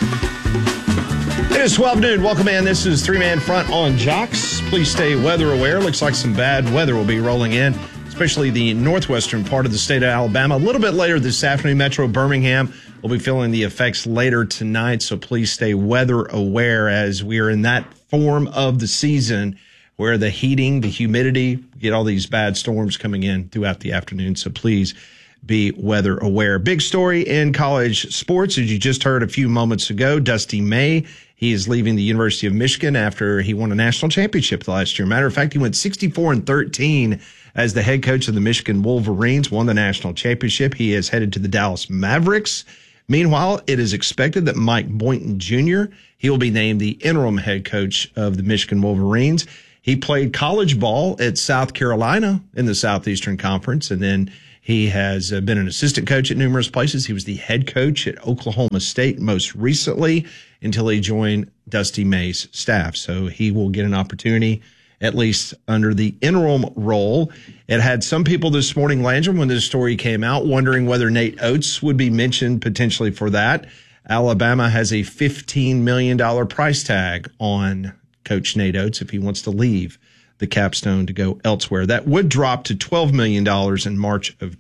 It is 12 noon. Welcome in. This is Three-Man Front on Jocks. Please stay weather aware. Looks like some bad weather will be rolling in, especially the northwestern part of the state of Alabama. A little bit later this afternoon, Metro Birmingham will be feeling the effects later tonight, so please stay weather aware as we are in that form of the season where the heating, the humidity, get all these bad storms coming in throughout the afternoon, so please be weather aware. Big story in college sports, as you just heard a few moments ago, Dusty May. He is leaving the University of Michigan after he won a national championship last year. Matter of fact, he went 64-13 as the head coach of the Michigan Wolverines, won the national championship. He is headed to the Dallas Mavericks. Meanwhile, it is expected that Mike Boynton Jr., he will be named the interim head coach of the Michigan Wolverines. He played college ball at South Carolina in the Southeastern Conference, and then he has been an assistant coach at numerous places. He was the head coach at Oklahoma State most recently until he joined Dusty May's staff. So he will get an opportunity, at least under the interim role. It had some people this morning, Landrum, when this story came out, wondering whether Nate Oates would be mentioned potentially for that. Alabama has a $15 million price tag on Coach Nate Oates if he wants to leave the capstone to go elsewhere. That would drop to $12 million in March of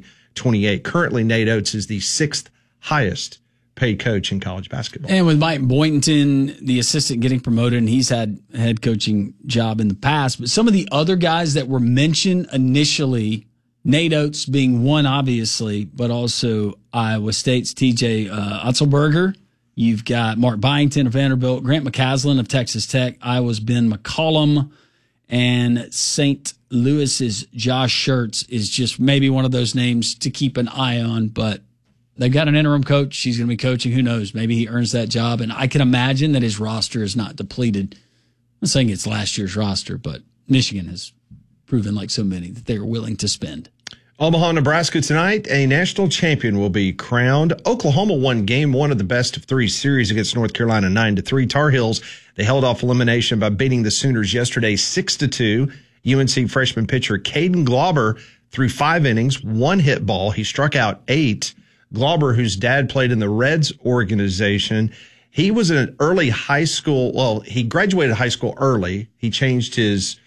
2028. Currently, Nate Oates is the sixth highest paid coach in college basketball. And with Mike Boynton, the assistant, getting promoted, and he's had a head coaching job in the past. But some of the other guys that were mentioned initially, Nate Oates being one, obviously, but also Iowa State's TJ Otzelberger. You've got Mark Byington of Vanderbilt, Grant McCaslin of Texas Tech, Iowa's Ben McCollum, and St. Louis's Josh Schertz is just maybe one of those names to keep an eye on, but they've got an interim coach. He's going to be coaching. Who knows? Maybe he earns that job. And I can imagine that his roster is not depleted. I'm not saying it's last year's roster, but Michigan has proven, like so many, that they are willing to spend. Omaha, Nebraska tonight, a national champion will be crowned. Oklahoma won game one of the best of three series against North Carolina 9-3. Tar Heels, they held off elimination by beating the Sooners yesterday 6-2. UNC freshman pitcher Caden Glauber threw 5 innings, 1 hit ball. He struck out 8. Glauber, whose dad played in the Reds organization, he was an early high school. Well, he graduated high school early. He changed his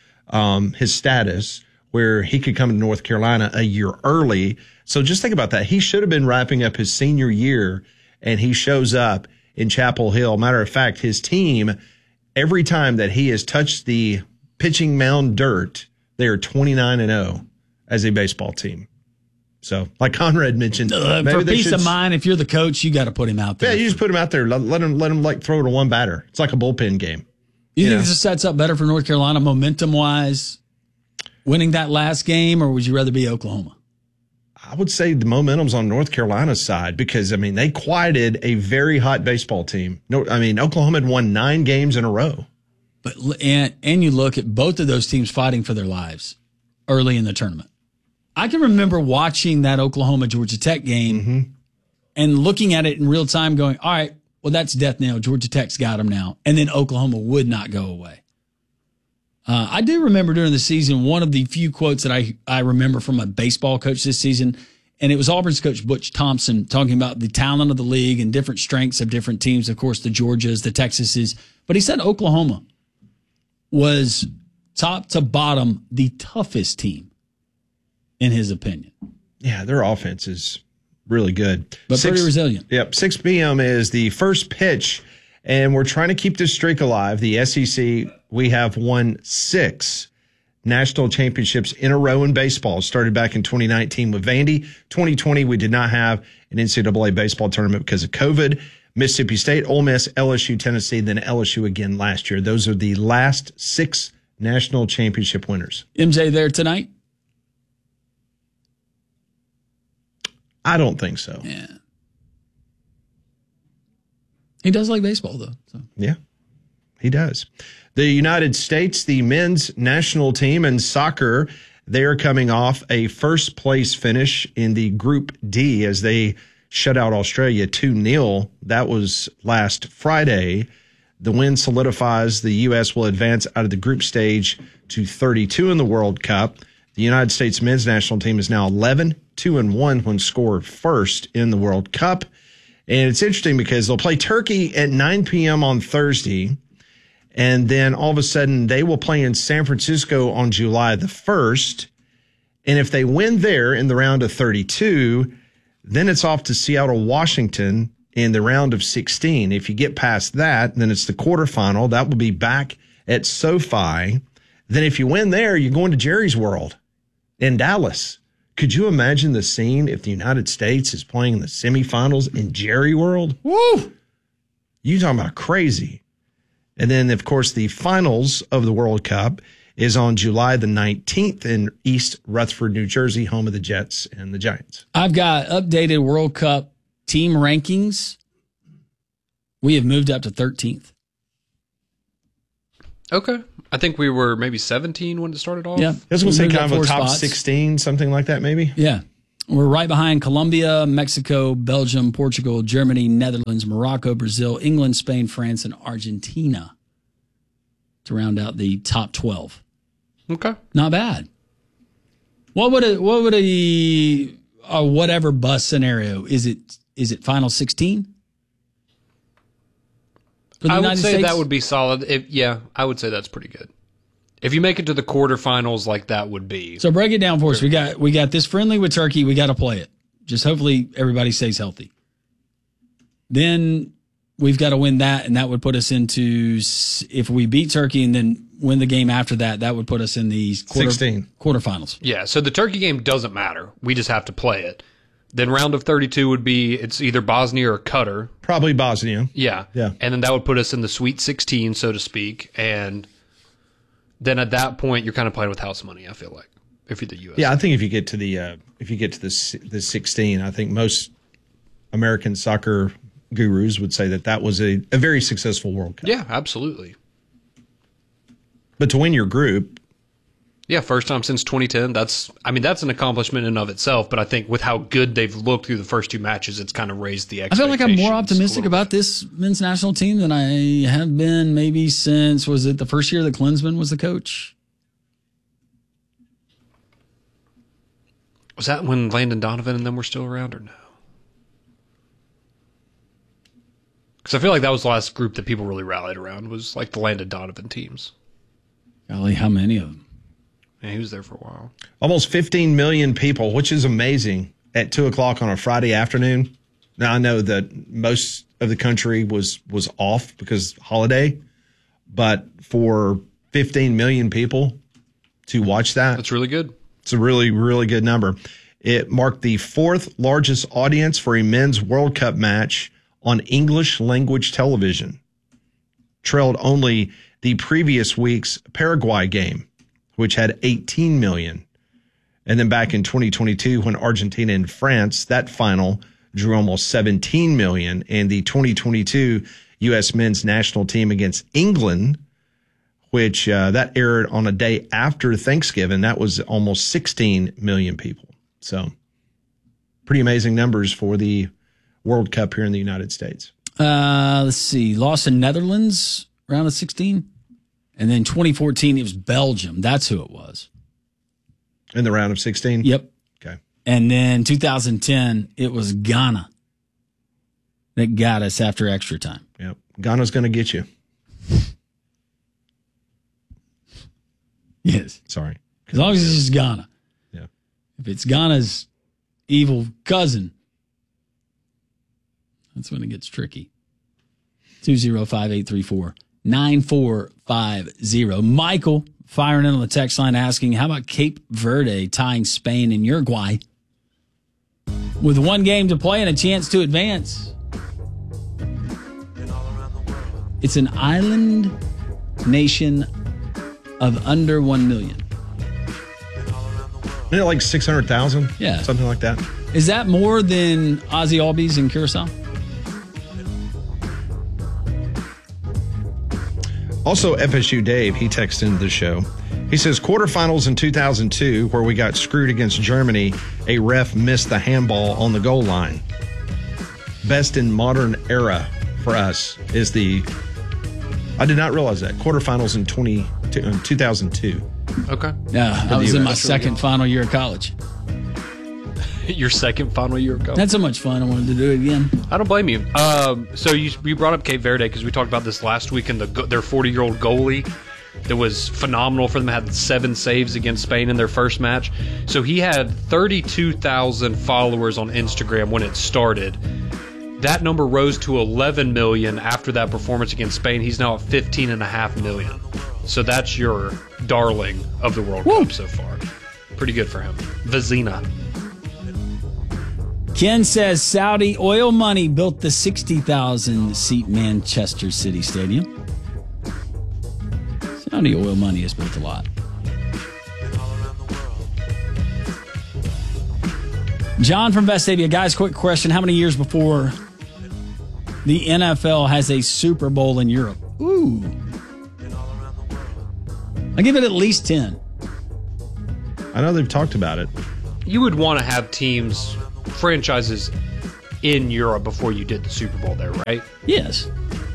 status where he could come to North Carolina a year early. So just think about that. He should have been wrapping up his senior year, and he shows up in Chapel Hill. Matter of fact, his team, every time that he has touched the pitching mound dirt, they are 29-0 as a baseball team. So, like Conrad mentioned, for peace of mind, if you're the coach, you got to put him out there. Yeah, you just put him out there. Let him like throw to one batter. It's like a bullpen game. You think this sets up better for North Carolina momentum-wise, winning that last game, or would you rather be Oklahoma? I would say the momentum's on North Carolina's side because, I mean, they quieted a very hot baseball team. No, I mean, Oklahoma had won 9 games in a row. But and you look at both of those teams fighting for their lives early in the tournament. I can remember watching that Oklahoma-Georgia Tech game and looking at it in real time going, all right, well, that's death knell. Georgia Tech's got them now. And then Oklahoma would not go away. I do remember during the season, one of the few quotes that I remember from a baseball coach this season, and it was Auburn's coach Butch Thompson talking about the talent of the league and different strengths of different teams. Of course, the Georgias, the Texases. But he said Oklahoma was top to bottom the toughest team, in his opinion. Yeah, their offense is really good. But pretty resilient. Yep, 6 p.m. is the first pitch, and we're trying to keep this streak alive. The SEC, we have won 6 national championships in a row in baseball. It started back in 2019 with Vandy. 2020, we did not have an NCAA baseball tournament because of COVID. Mississippi State, Ole Miss, LSU, Tennessee, then LSU again last year. Those are the last 6 national championship winners. MJ there tonight? I don't think so. Yeah. He does like baseball, though. So. Yeah, he does. The United States, the men's national team in soccer, they are coming off a first-place finish in the Group D as they shut out Australia 2-0. That was last Friday. The win solidifies the U.S. will advance out of the group stage to 32 in the World Cup. The United States men's national team is now 11-2-1 when scored first in the World Cup. And it's interesting because they'll play Turkey at 9 p.m. on Thursday. And then all of a sudden they will play in San Francisco on July the 1st. And if they win there in the round of 32, then it's off to Seattle, Washington in the round of 16. If you get past that, then it's the quarterfinal. That will be back at SoFi. Then if you win there, you're going to Jerry's World in Dallas. Could you imagine the scene if the United States is playing in the semifinals in Jerry World? Woo! You talking about crazy. And then, of course, the finals of the World Cup is on July the 19th in East Rutherford, New Jersey, home of the Jets and the Giants. I've got updated World Cup team rankings. We have moved up to 13th. Okay. I think we were maybe 17 when it started off. Yeah. I was going to say kind of a top spots. 16, something like that, maybe. Yeah. We're right behind Colombia, Mexico, Belgium, Portugal, Germany, Netherlands, Morocco, Brazil, England, Spain, France, and Argentina to round out the top 12. Okay. Not bad. What would a whatever bus scenario is it final 16? I would say that would be solid. I would say that's pretty good. If you make it to the quarterfinals, like that would be. So break it down for us. We got this friendly with Turkey. We got to play it. Just hopefully everybody stays healthy. Then we've got to win that, and that would put us into, if we beat Turkey and then win the game after that, that would put us in the 16 quarterfinals. Yeah, so the Turkey game doesn't matter. We just have to play it. Then round of 32 would be, it's either Bosnia or Qatar. Probably Bosnia. Yeah. And then that would put us in the Sweet 16, so to speak. And then at that point, you're kind of playing with house money, I feel like, if you're the U.S. Yeah, I think if you get to the 16, I think most American soccer gurus would say that was a very successful World Cup. Yeah, absolutely. But to win your group. Yeah, first time since 2010. That's an accomplishment in and of itself. But I think with how good they've looked through the first two matches, it's kind of raised the expectations. I feel like I'm more optimistic about this men's national team than I have been maybe since, was it the first year that Klinsmann was the coach? Was that when Landon Donovan and them were still around or no? Because I feel like that was the last group that people really rallied around, was like the Landon Donovan teams. Golly, how many of them? Yeah, he was there for a while. Almost 15 million people, which is amazing, at 2 o'clock on a Friday afternoon. Now, I know that most of the country was off because holiday, but for 15 million people to watch that. That's really good. It's a really, really good number. It marked the fourth largest audience for a men's World Cup match on English language television, trailed only the previous week's Paraguay game, which had 18 million. And then back in 2022, when Argentina and France, that final drew almost 17 million. And the 2022 U.S. men's national team against England, which that aired on a day after Thanksgiving, that was almost 16 million people. So pretty amazing numbers for the World Cup here in the United States. Let's see. Lost in Netherlands, round of 16. And then 2014, it was Belgium. That's who it was. In the round of 16? Yep. Okay. And then 2010, it was Ghana that got us after extra time. Yep. Ghana's going to get you. Yes. Sorry. As long as it's just Ghana. Yeah. If it's Ghana's evil cousin, that's when it gets tricky. 205-834-9450. Michael firing in on the text line asking, how about Cape Verde tying Spain and Uruguay with one game to play and a chance to advance? It's an island nation of under 1 million. Isn't it like 600,000? Yeah. Something like that. Is that more than Ozzy Albies in Curacao? Also, FSU Dave, he texted into the show. He says, quarterfinals in 2002, where we got screwed against Germany, a ref missed the handball on the goal line. Best in modern era for us is the, I did not realize that, quarterfinals in 2002. Okay. Yeah, I was in my second final year of college. Your second final Euro Cup. That's so much fun. I wanted to do it again. I don't blame you. So you brought up Cape Verde because we talked about this last week, and their 40-year-old goalie that was phenomenal for them, had 7 saves against Spain in their first match. So he had 32,000 followers on Instagram when it started. That number rose to 11 million after that performance against Spain. He's now at 15.5 million. So that's your darling of the World Cup so far. Pretty good for him. Vizina. Ken says Saudi oil money built the 60,000 seat Manchester City Stadium. Saudi oil money has built a lot. John from Vestavia. Guys, quick question. How many years before the NFL has a Super Bowl in Europe? Ooh. I give it at least 10. I know they've talked about it. You would want to have franchises in Europe before you did the Super Bowl there, right? Yes.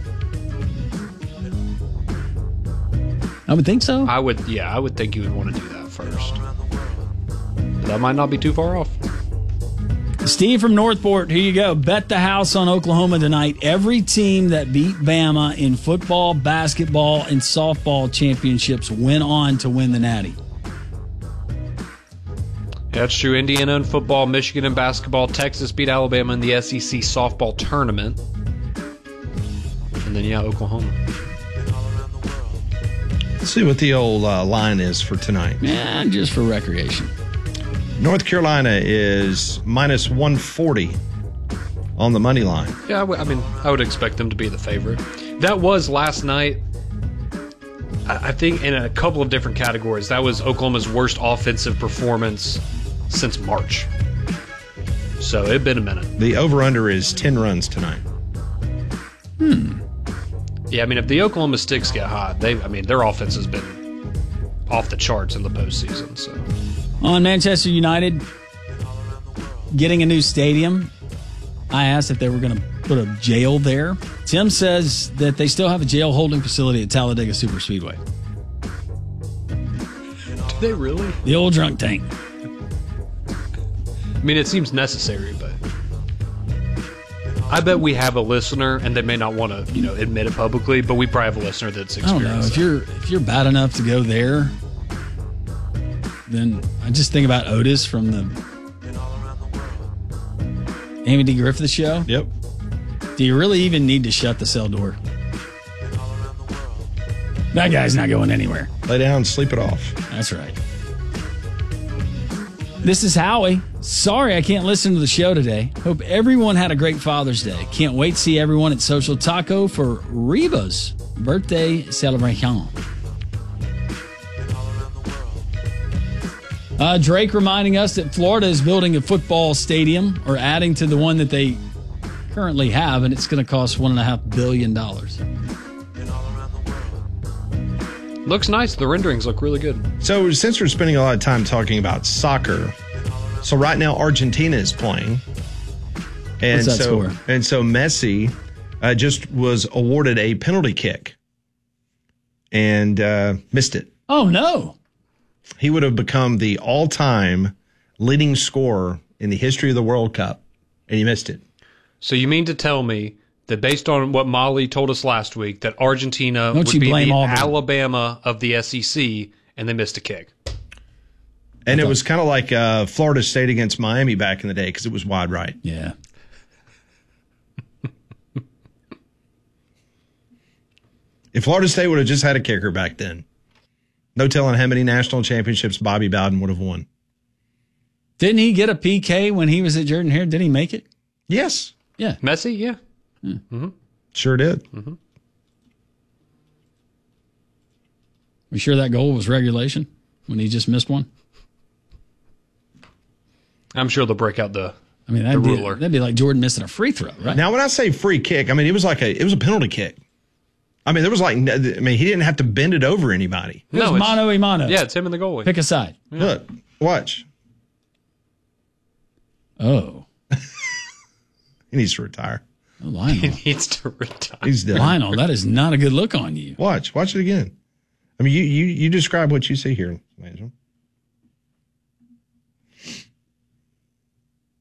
I would think so. I would think you would want to do that first. But that might not be too far off. Steve from Northport, here you go. Bet the house on Oklahoma tonight. Every team that beat Bama in football, basketball, and softball championships went on to win the Natty. Yeah, that's true. Indiana in football, Michigan in basketball, Texas beat Alabama in the SEC softball tournament. And then, Oklahoma. Let's see what the old line is for tonight. Yeah, just for recreation. North Carolina is minus 140 on the money line. Yeah, I would expect them to be the favorite. That was last night. I think in a couple of different categories, that was Oklahoma's worst offensive performance since March. So it'd been a minute. The over-under is 10 runs tonight. Yeah, if the Oklahoma Sticks get hot, their offense has been off the charts in the postseason. So on Manchester United getting a new stadium, I asked if they were going to put a jail there. Tim says that they still have a jail holding facility at Talladega Superspeedway. Do they really? The old drunk tank. It seems necessary, but I bet we have a listener, and they may not want to, admit it publicly, but we probably have a listener that's experienced. I don't know. If you're bad enough to go there, then I just think about Otis from the Amy D. Griffith show. Yep. Do you really even need to shut the cell door? That guy's not going anywhere. Lay down, sleep it off. That's right. This is Howie. Sorry I can't listen to the show today. Hope everyone had a great Father's Day. Can't wait to see everyone at Social Taco for Reba's birthday celebration. Drake reminding us that Florida is building a football stadium or adding to the one that they currently have, and it's going to cost $1.5 billion. Looks nice. The renderings look really good. So since we're spending a lot of time talking about soccer, so right now Argentina is playing. And What's that score? And so Messi just was awarded a penalty kick and missed it. Oh, no. He would have become the all-time leading scorer in the history of the World Cup, and he missed it. So you mean to tell me that based on what Molly told us last week, that Argentina would be the Alabama of the SEC, and they missed a kick? And it was kind of like Florida State against Miami back in the day because it was wide right. Yeah. If Florida State would have just had a kicker back then, no telling how many national championships Bobby Bowden would have won. Didn't he get a PK when he was at Jordan Hare? Did he make it? Yes. Yeah. Messi, yeah. Mm-hmm. Sure did. Mm-hmm. You sure that goal was regulation when he just missed one? I'm sure they'll break out the ruler. That'd be like Jordan missing a free throw, right? Now, when I say free kick, it was a penalty kick. He didn't have to bend it over anybody. It was mano a mano. Yeah, it's him and the goalie. Pick a side. Yeah. Look, watch. Oh. He needs to retire. Oh, Lionel. He needs to retire. He's done. Lionel, that is not a good look on you. Watch it again. You describe what you see here, Angel.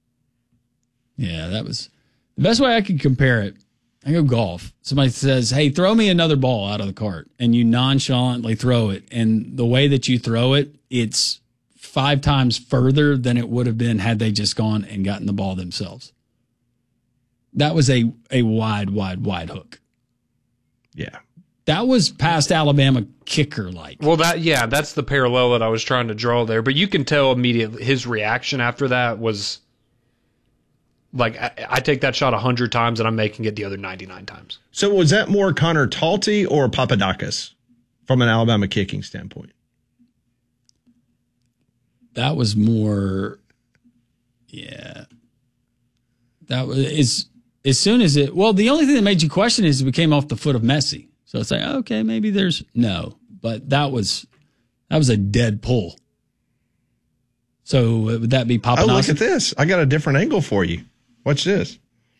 Yeah, that was the best way I could compare it. I go golf. Somebody says, hey, throw me another ball out of the cart. And you nonchalantly throw it. And the way that you throw it, it's 5 times further than it would have been had they just gone and gotten the ball themselves. That was a wide hook. Yeah. That was past Alabama kicker like. Well, that's the parallel that I was trying to draw there. But you can tell immediately his reaction after that was like, I take that shot 100 times and I'm making it the other 99 times. So was that more Connor Talty or Papadakis from an Alabama kicking standpoint? That was more, yeah. That was as soon as it. Well, the only thing that made you question is it came off the foot of Messi. So it's like, okay, maybe there's no, but that was a dead pull. So would that be Papadakis? Oh, look at this! I got a different angle for you. Watch this.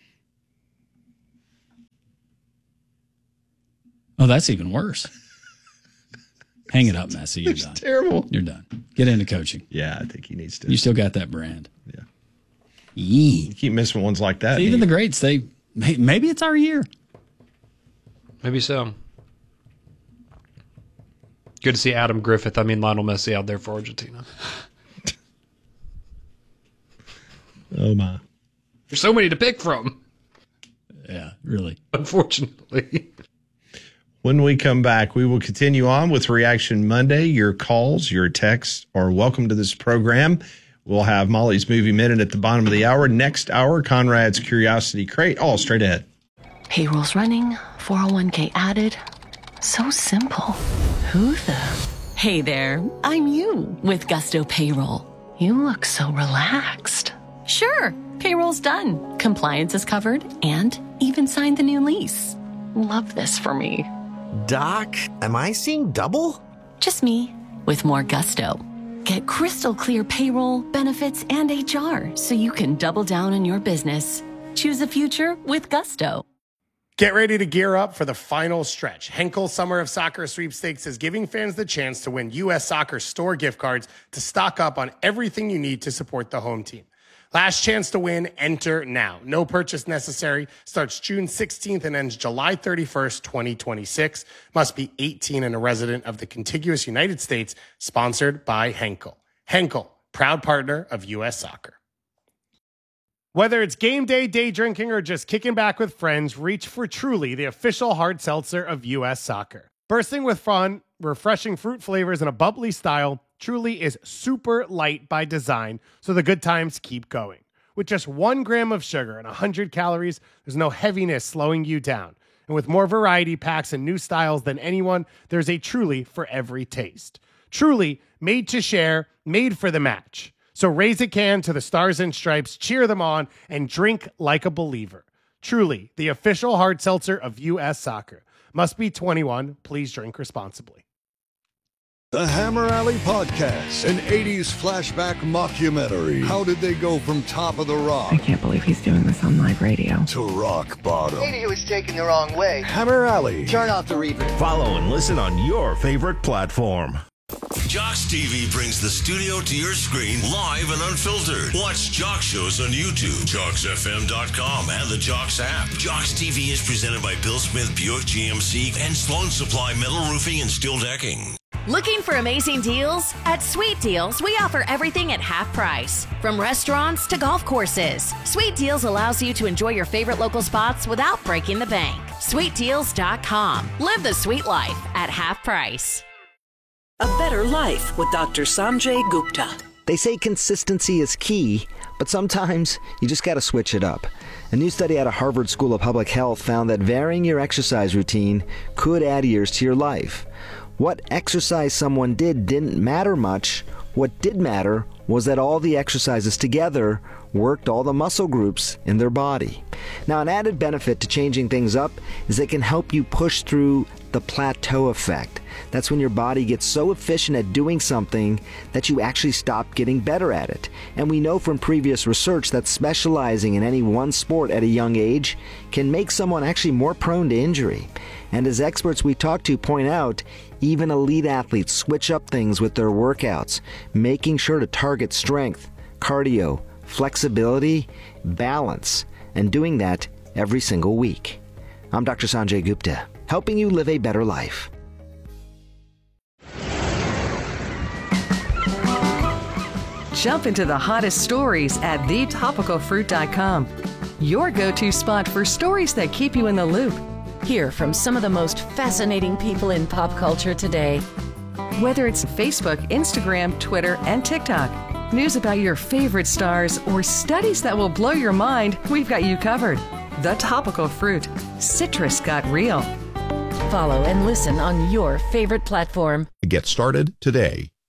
Oh, that's even worse. Hang it up, Messi. You're done. Terrible. You're done. Get into coaching. Yeah, I think he needs to. You still got that brand. Yeah. Yee. You keep missing ones like that. See, even the greats, maybe it's our year. Maybe so. Good to see Lionel Messi out there for Argentina. Oh, my. There's so many to pick from. Yeah, really. Unfortunately. When we come back, we will continue on with Reaction Monday. Your calls, your texts are welcome to this program. We'll have Molly's Movie Minute at the bottom of the hour. Next hour, Conrad's Curiosity Crate, all straight ahead. Payroll's running, 401k added. So simple. Who the? Hey there, I'm you with Gusto Payroll. You look so relaxed. Sure, payroll's done. Compliance is covered and even signed the new lease. Love this for me. Doc, am I seeing double? Just me with more gusto. Get crystal clear payroll, benefits, and HR so you can double down on your business. Choose a future with Gusto. Get ready to gear up for the final stretch. Henkel Summer of Soccer Sweepstakes is giving fans the chance to win U.S. Soccer store gift cards to stock up on everything you need to support the home team. Last chance to win, enter now. No purchase necessary. Starts June 16th and ends July 31st, 2026. Must be 18 and a resident of the contiguous United States. Sponsored by Henkel. Henkel, proud partner of U.S. Soccer. Whether it's game day, day drinking, or just kicking back with friends, reach for Truly, the official hard seltzer of U.S. Soccer. Bursting with fun, refreshing fruit flavors, and a bubbly style, Truly is super light by design, so the good times keep going. With just 1 gram of sugar and 100 calories, there's no heaviness slowing you down. And with more variety packs and new styles than anyone, there's a Truly for every taste. Truly, made to share, made for the match. So raise a can to the Stars and Stripes, cheer them on, and drink like a believer. Truly, the official hard seltzer of U.S. Soccer. Must be 21. Please drink responsibly. The Hammer Alley Podcast, an 80s flashback mockumentary. How did they go from top of the rock I can't believe he's doing this on live radio. to rock bottom? Maybe he was taken the wrong way. Hammer Alley. Turn off the reverb. Follow and listen on your favorite platform. Jocks TV brings the studio to your screen live and unfiltered. Watch Jocks shows on YouTube, JocksFM.com, and the Jocks app. Jocks TV is presented by Bill Smith Buick GMC and Sloan Supply Metal Roofing and Steel Decking. Looking for amazing deals? At Sweet Deals, we offer everything at half price. From restaurants to golf courses, Sweet Deals allows you to enjoy your favorite local spots without breaking the bank. SweetDeals.com. Live the sweet life at half price. A better life with Dr. Sanjay Gupta. They say consistency is key, but sometimes you just got to switch it up. A new study out of Harvard School of Public Health found that varying your exercise routine could add years to your life. What exercise someone did didn't matter much. What did matter was that all the exercises together worked all the muscle groups in their body. Now, an added benefit to changing things up is it can help you push through the plateau effect. That's when your body gets so efficient at doing something that you actually stop getting better at it. And we know from previous research that specializing in any one sport at a young age can make someone actually more prone to injury. And as experts we talk to point out, even elite athletes switch up things with their workouts, making sure to target strength, cardio, flexibility, balance, and doing that every single week. I'm Dr. Sanjay Gupta, helping you live a better life. Jump into the hottest stories at thetopicalfruit.com. Your go-to spot for stories that keep you in the loop. Hear from some of the most fascinating people in pop culture today. Whether it's Facebook, Instagram, Twitter, and TikTok, news about your favorite stars, or studies that will blow your mind, we've got you covered. The Topical Fruit. Citrus got real. Follow and listen on your favorite platform. Get started today.